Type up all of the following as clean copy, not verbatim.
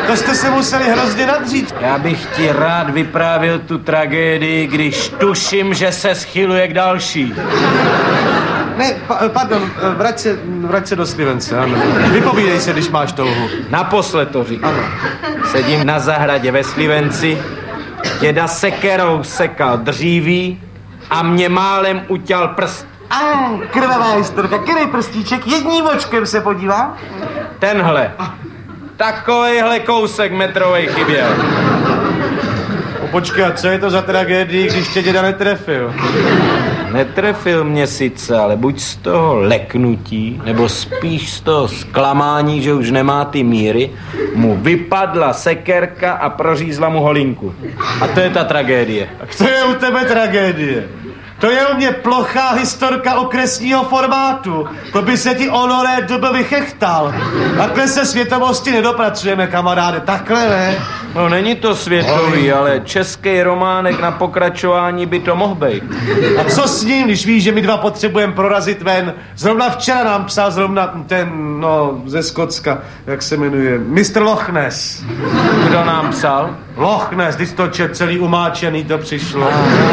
To jste se museli hrozně nadřít. Já bych ti rád vyprávěl tu tragédii, když tuším, že se schyluje k další. Ne, pardon, vrať se do Slivence, ano. Vypovídej se, když máš touhu. Naposled to říkám. Sedím na zahradě ve Slivenci, děda sekerou sekal dříví a mě málem uťal prst. Krvavá historka, který prstíček, jedním očkem se podívá? Tenhle. Takovejhle kousek metrovej chyběl. Počkej, a co je to za tragédii, když tě děda netrefil? Netrefil mě sice, ale buď z toho leknutí, nebo spíš z toho zklamání, že už nemá ty míry, mu vypadla sekerka a prořízla mu holinku. A to je ta tragédie. Tak to je u tebe tragédie. To je u mě plochá historka okresního formátu. To by se ti Honoré Db vychechtal. Takhle se světovosti nedopracujeme, kamaráde. Takhle ne. No není to světový, ale český románek na pokračování by to mohl být. A co s ním, když víš, že my dva potřebujeme prorazit ven? Zrovna včera nám psal ten, ze Skotska, jak se jmenuje, Mr. Loch Ness. Kdo nám psal? Loch Ness, když to celý umáčený to přišlo.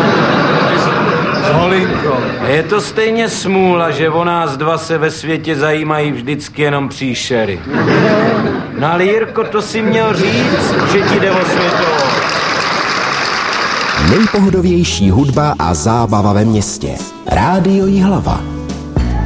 S holinkou. Je to stejně smůla, že o nás dva se ve světě zajímají vždycky jenom příšery. No ale Jirko, to si měl říct, že ti jde o světovou. Nejpohodovější hudba a zábava ve městě. Rádio Jihlava.